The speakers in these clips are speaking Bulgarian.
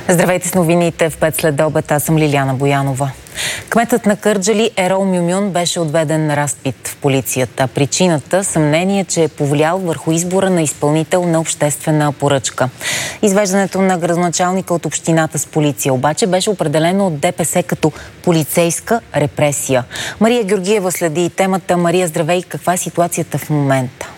Здравейте с новините в 5 след обед. Аз съм Лиляна Боянова. Кметът на Кърджали Ерол Мюмюн беше отведен на разпит в полицията. Причината – съмнение, че е повлиял върху избора на изпълнител на обществена поръчка. Извеждането на градоначалника от общината с полиция обаче беше определено от ДПС като полицейска репресия. Мария Георгиева следи темата. Мария, здравей! Каква е ситуацията в момента?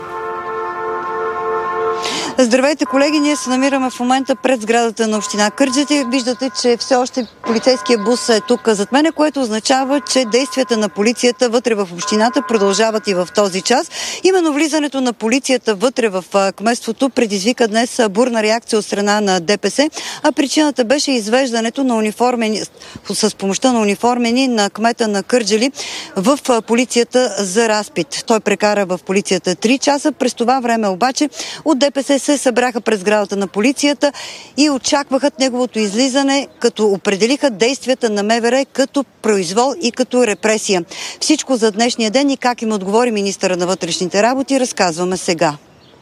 Здравейте, колеги! Ние се намираме в момента пред сградата на община Кърджали. Виждате, че все още полицейския бус е тук зад мене, което означава, че действията на полицията вътре в общината продължават и в този час. Именно влизането на полицията вътре в кметството предизвика днес бурна реакция от страна на ДПС, а причината беше извеждането на униформени, с помощта на униформени на кмета на Кърджали в полицията за разпит. Той прекара в полицията 3 часа. През това време обаче от ДПС се събраха пред сградата на полицията и очакваха неговото излизане, като определиха действията на МВР като произвол и като репресия. Всичко за днешния ден и как им отговори министъра на вътрешните работи, разказваме сега.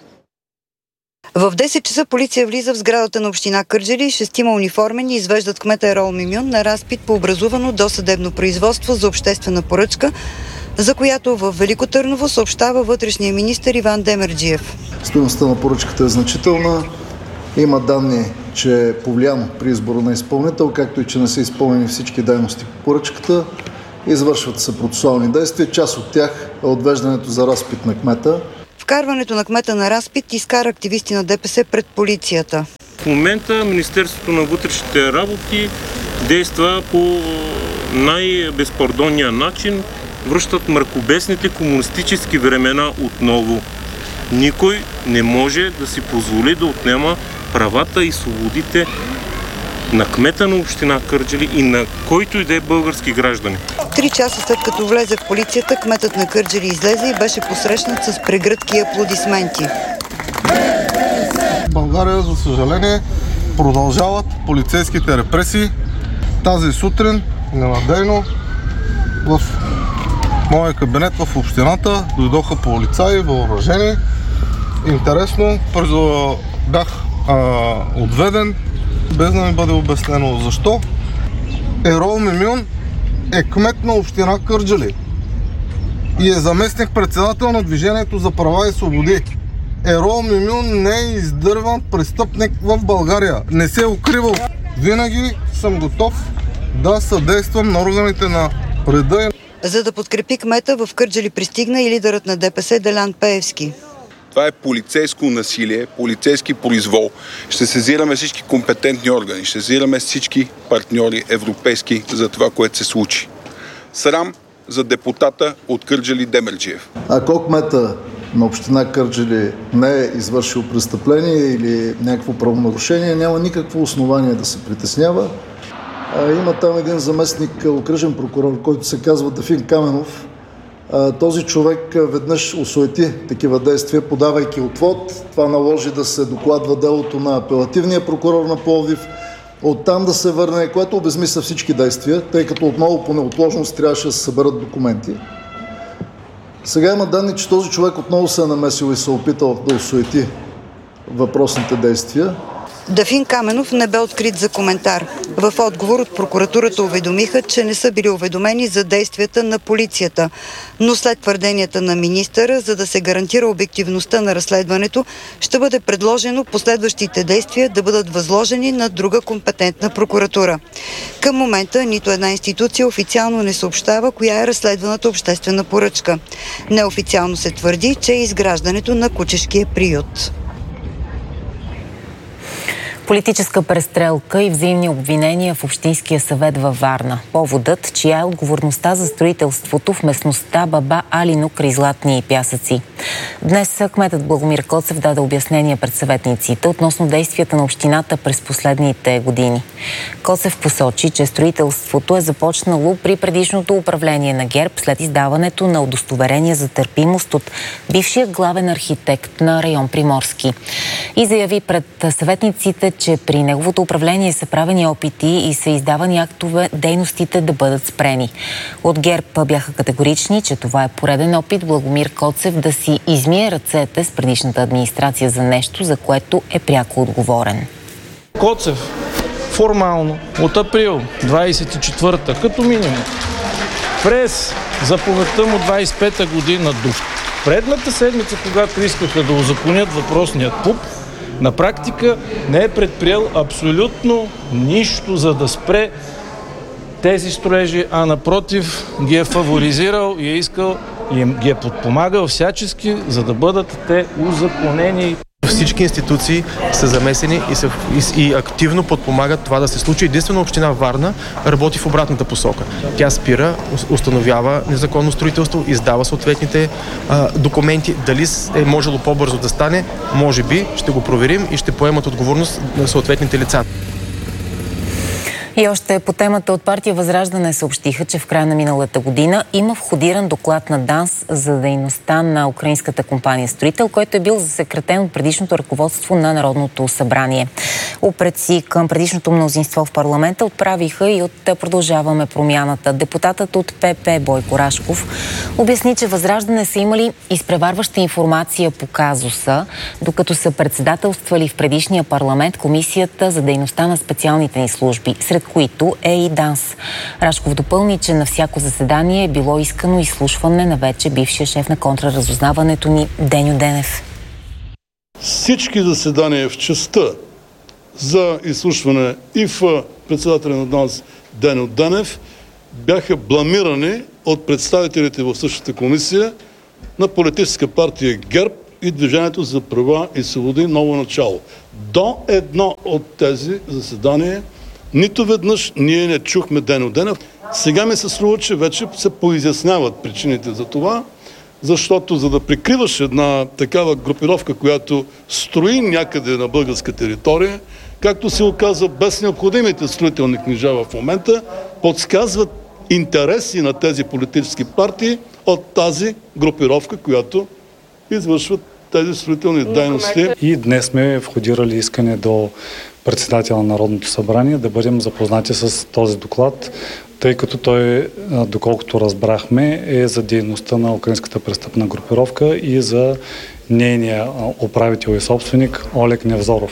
В 10 часа полиция влиза в сградата на община Кърджали и 6 униформени извеждат кмета Ерол Мюмюн на разпит по образувано досъдебно производство за обществена поръчка, за която в Велико Търново съобщава вътрешния министър Иван Демерджиев. Стойността на поръчката е значителна. Има данни, че е повлиян при избора на изпълнител, както и че не са изпълнени всички дейности по поръчката. Извършват се процесуални действия. Част от тях е отвеждането за разпит на кмета. Вкарването на кмета на разпит изкара активисти на ДПС пред полицията. В момента Министерството на вътрешните работи действа по най-безпардонния начин. Връщат мракобесните комунистически времена отново. Никой не може да си позволи да отнема правата и свободите на кмета на община Кърджали и на който и да е български граждани. 3 часа след като влезе в полицията, кметът на Кърджали излезе и беше посрещнат с прегръдки и аплодисменти. В България, за съжаление, продължават полицейските репресии. Тази сутрин, ненадейно, в моя кабинет в общината дойдоха полицаи, въоръжени. Интересно, бях отведен, без да ми бъде обяснено защо. Ерол Мюмюн е кмет на община Кърджали и е заместник-председател на Движението за права и свободи. Ерол Мюмюн не е издърван престъпник в България. Не се е укривал. Винаги съм готов да съдействам на органите на реда. За да подкрепи кмета, в Кърджали пристигна и лидерът на ДПС Делян Пеевски. Това е полицейско насилие, полицейски произвол. Ще сезираме всички компетентни органи, ще сезираме всички партньори европейски за това, което се случи. Срам за депутата от Кърджали Демерджиев. Ако кмета на община Кърджали не е извършил престъпление или някакво правонарушение, няма никакво основание да се притеснява. Има там един заместник окръжен прокурор, който се казва Дафин Каменов. Този човек веднъж осуети такива действия, подавайки отвод. Това наложи да се докладва делото на апелативния прокурор на Пловдив. Оттам да се върне, което обезмисля всички действия, тъй като отново по неотложност трябваше да се съберат документи. Сега има данни, че този човек отново се е намесил и се е опитал да осуети въпросните действия. Дафин Каменов не бе открит за коментар. В отговор от прокуратурата уведомиха, че не са били уведомени за действията на полицията. Но след твърденията на министъра, за да се гарантира обективността на разследването, ще бъде предложено последващите действия да бъдат възложени на друга компетентна прокуратура. Към момента нито една институция официално не съобщава коя е разследваната обществена поръчка. Неофициално се твърди, че е изграждането на кучешкия приют. Политическа престрелка и взаимни обвинения в Общинския съвет във Варна. Поводът, чия е отговорността за строителството в местността Баба Алино край Златни пясъци. Днес кметът Благомир Коцев даде обяснение пред съветниците относно действията на общината през последните години. Коцев посочи, че строителството е започнало при предишното управление на ГЕРБ след издаването на удостоверение за търпимост от бившия главен архитект на район Приморски. И заяви пред съветниците, че при неговото управление са правени опити и са издавани актове дейностите да бъдат спрени. От ГЕРБ бяха категорични, че това е пореден опит Благомир Коцев да си измие ръцете с предишната администрация за нещо, за което е пряко отговорен. Коцев формално от април 24-та, като минимум, през заповедта му 25-та година до предната седмица, когато искаха да узаконят въпросният ПУП, на практика не е предприел абсолютно нищо, за да спре тези строежи, а напротив ги е фаворизирал и е искал и ги е подпомагал всячески, за да бъдат те узаконени. Всички институции са замесени и активно подпомагат това да се случи. Единствено община Варна работи в обратната посока. Тя спира, установява незаконно строителство, издава съответните документи. Дали е можело по-бързо да стане, може би, ще го проверим и ще поемат отговорност на съответните лица. И още по темата от партия Възраждане съобщиха, че в края на миналата година има входиран доклад на ДАНС за дейността на украинската компания Строител, който е бил засекретен от предишното ръководство на Народното събрание. Упреци към предишното мнозинство в парламента отправиха и от Продължаваме промяната. Депутатът от ПП Бойко Рашков обясни, че Възраждане са имали изпреварваща информация по казуса, докато са председателствали в предишния парламент Комисията за дейността на специалните ни служби, сред които е и ДАНС. Рашков допълни, че на всяко заседание е било искано изслушване на вече бившия шеф на контраразузнаването ни Деню Денев. Всички заседания в частта за изслушване и в председателя на ДАНС Деню Денев бяха бламирани от представителите в същата комисия на политическа партия ГЕРБ и Движението за права и свободи Ново начало. До едно от тези заседания нито веднъж ние не чухме Деню Денев. Сега ми се струва, че вече се поизясняват причините за това, защото за да прикриваш една такава групировка, която строи някъде на българска територия, както се оказа без необходимите строителни книжа в момента, подсказват интереси на тези политически партии от тази групировка, която извършват тези строителни дейности. И днес сме входирали искане до председателя на Народното събрание да бъдем запознати с този доклад, тъй като той, доколкото разбрахме, е за дейността на украинската престъпна групировка и за нейния управител и собственик Олег Невзоров.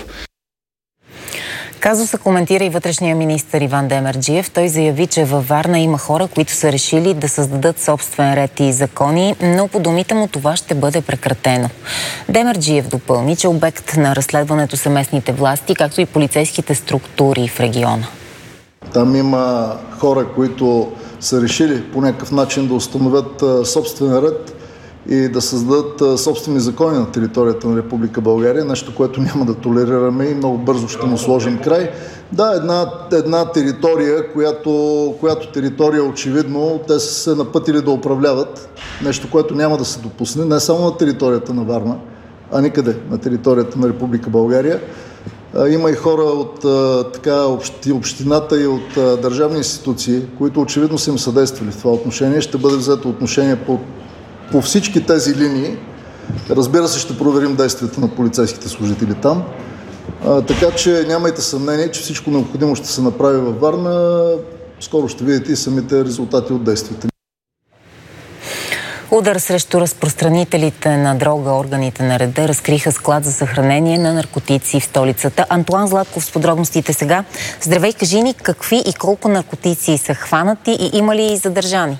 Казуса коментира и вътрешния министър Иван Демерджиев. Той заяви, че във Варна има хора, които са решили да създадат собствен ред и закони, но по думите му това ще бъде прекратено. Демерджиев допълни, че обект на разследването са местните власти, както и полицейските структури в региона. Там има хора, които са решили по някакъв начин да установят собствен ред и да създадат собствени закони на територията на Република България, нещо, което няма да толерираме и много бързо ще му сложим край. Да, една територия, която територия очевидно те са се напътили да управляват, нещо, което няма да се допусне, не само на територията на Варна, а никъде на територията на Република България. Има и хора от общината и от държавни институции, които очевидно са им съдействали в това отношение. Ще бъде взето отношение по всички тези линии. Разбира се, ще проверим действията на полицейските служители там. Така че нямайте съмнение, че всичко необходимо ще се направи във Варна. Скоро ще видите и самите резултати от действията. Удар срещу разпространителите на дрога, органите на реда разкриха склад за съхранение на наркотици в столицата. Антуан Златков с подробностите сега. Здравей, кажи ни какви и колко наркотици са хванати и има ли и задържани?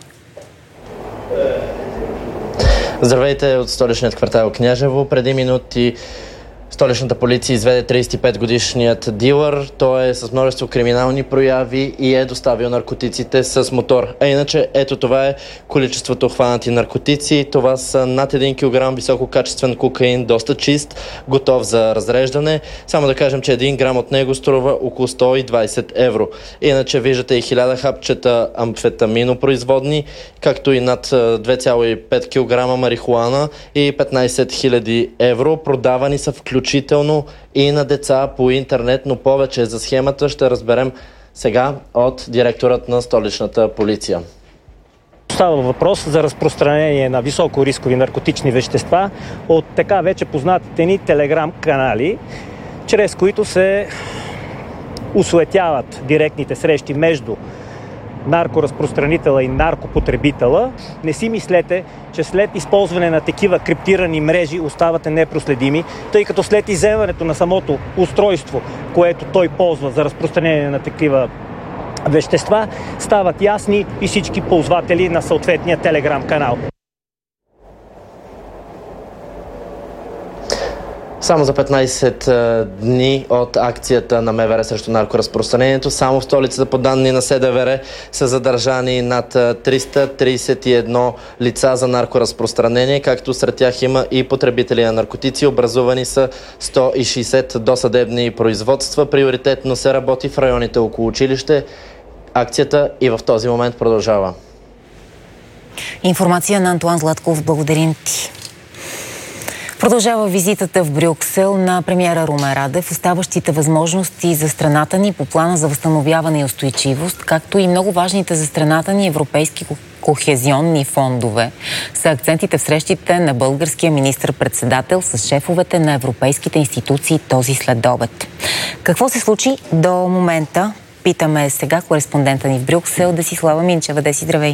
Здравейте от столичният квартал Княжево. Преди минути столичната полиция изведе 35-годишният дилър. Той е с множество криминални прояви и е доставил наркотиците с мотор. А иначе, ето това е количеството хванати наркотици. Това са над 1 кг висококачествен кокаин, доста чист, готов за разреждане. Само да кажем, че 1 грам от него струва около 120 евро. Иначе виждате и 1000 хапчета амфетаминопроизводни, както и над 2,5 кг марихуана и 15 000 евро. Продавани са включително и на деца по интернет, но повече за схемата ще разберем сега от директорът на столичната полиция. Става въпрос за разпространение на високорискови наркотични вещества от така вече познатите ни телеграм канали, чрез които се осуетяват директните срещи между наркоразпространителя и наркопотребителя, не си мислете, че след използване на такива криптирани мрежи оставате непроследими, тъй като след изземването на самото устройство, което той ползва за разпространение на такива вещества, стават ясни и всички ползватели на съответния Телеграм канал. Само за 15 дни от акцията на МВР срещу наркоразпространението, само в столицата по данни на СДВР са задържани над 331 лица за наркоразпространение, както сред тях има и потребители на наркотици. Образувани са 160 досъдебни производства. Приоритетно се работи в районите около училище. Акцията и в този момент продължава. Информация на Антуан Златков. Благодарим ти. Продължава визитата в Брюксел на премиера Румен Радев, оставащите възможности за страната ни по плана за възстановяване и устойчивост, както и много важните за страната ни европейски кохезионни фондове, са акцентите в срещите на българския министър-председател с шефовете на европейските институции този следобед. Какво се случи до момента? Питаме сега кореспондента ни в Брюксел, Десислава Минчева. Деси, здравей!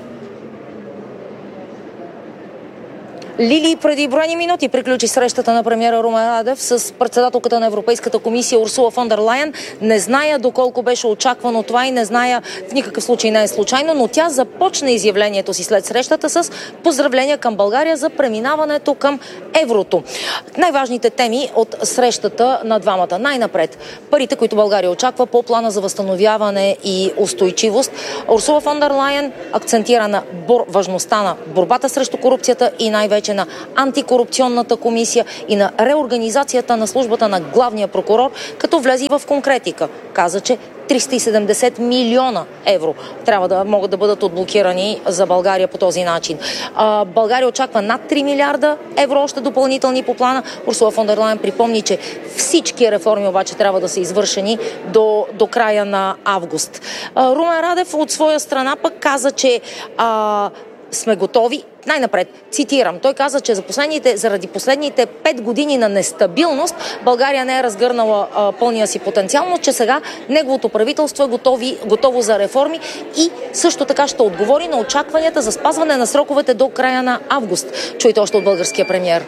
Лили, преди броени минути приключи срещата на премиера Румен Радев с председателката на Европейската комисия Урсула фон дер Лайен. Не зная доколко беше очаквано това и не зная, в никакъв случай не е случайно, но тя започна изявлението си след срещата с поздравления към България за преминаването към еврото. Най-важните теми от срещата на двамата. Най-напред, парите, които България очаква по плана за възстановяване и устойчивост. Урсула фон дер Лайен акцентира на важността на борбата срещу корупцията и най-вече на антикорупционната комисия и на реорганизацията на службата на главния прокурор, като влезе в конкретика. Каза, че 370 милиона евро трябва да могат да бъдат отблокирани за България по този начин. България очаква над 3 милиарда евро още допълнителни по плана. Урсула фон дер Лайен припомни, че всички реформи обаче трябва да са извършени до края на август. Румен Радев от своя страна пък каза, че сме готови. Най-напред, цитирам, той каза, че заради последните 5 години на нестабилност България не е разгърнала пълния си потенциал, но че сега неговото правителство е готово за реформи и също така ще отговори на очакванията за спазване на сроковете до края на август. Чуйте още от българския премиер.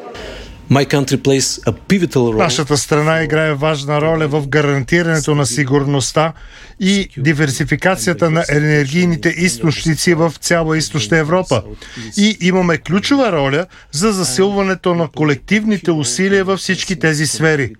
Нашата страна играе важна роля в гарантирането на сигурността и диверсификацията на енергийните източници в цяла Източна Европа. И имаме ключова роля за засилването на колективните усилия във всички тези сфери.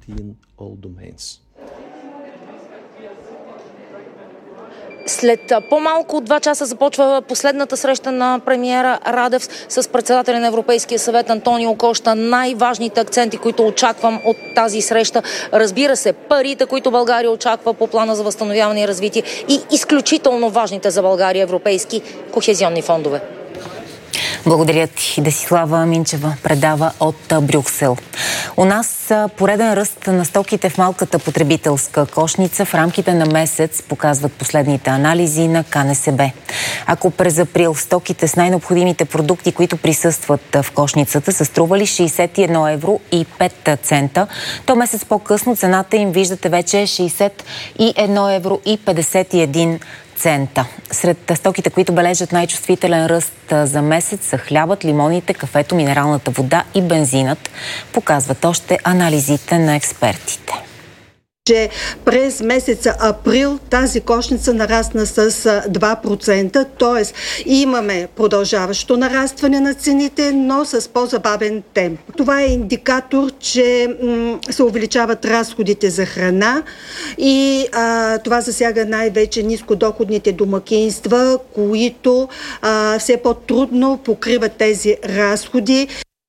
След по-малко от 2 часа започва последната среща на премиера Радев с председателя на Европейския съвет Антонио Кошта. Най-важните акценти, които очаквам от тази среща, разбира се, парите, които България очаква по плана за възстановяване и развитие и изключително важните за България европейски кохезионни фондове. Благодаря ти, Десислава Минчева предава от Брюксел. У нас пореден ръст на стоките в малката потребителска кошница в рамките на месец, показват последните анализи на КНСБ. Ако през април стоките с най-необходимите продукти, които присъстват в кошницата, са стрували 61 евро и 5 цента, то месец по-късно цената им, виждате, вече е 61 евро и 51 цента. Сред стоките, които бележат най-чувствителен ръст за месец, са хлябът, лимоните, кафето, минералната вода и бензинът, показват още анализите на експертите. Че през месеца април тази кошница нарасна с 2%, т.е. имаме продължаващо нарастване на цените, но с по-забавен темп. Това е индикатор, че се увеличават разходите за храна и това засяга най-вече нискодоходните домакинства, които все по-трудно покриват тези разходи.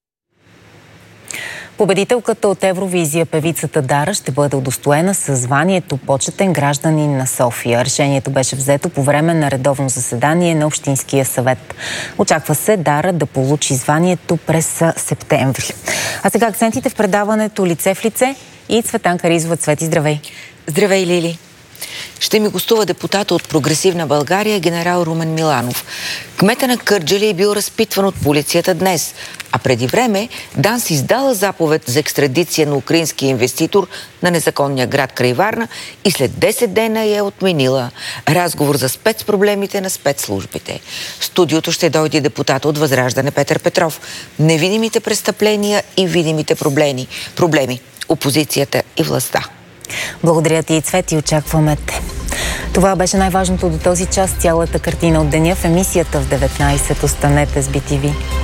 Победителката от Евровизия, певицата Дара, ще бъде удостоена със званието почетен гражданин на София. Решението беше взето по време на редовно заседание на Общинския съвет. Очаква се Дара да получи званието през септември. А сега акцентите в предаването Лице в лице и Цветанка Ризова. Цвети, здравей! Здравей, Лили! Ще ми гостува депутата от Прогресивна България генерал Румен Миланов. Кмета на Кърджали е бил разпитван от полицията днес, а преди време ДАНС издала заповед за екстрадиция на украинския инвеститор на незаконния град край Варна и след 10 дена я е отменила. Разговор за спецпроблемите на спецслужбите. В студиото ще дойде депутат от Възраждане Петър Петров. Невидимите престъпления и видимите проблеми. Опозицията и властта. Благодаря ти, Цвет, и очакваме те. Това беше най-важното до този час. Цялата картина от деня в емисията в 19. Останете с BTV.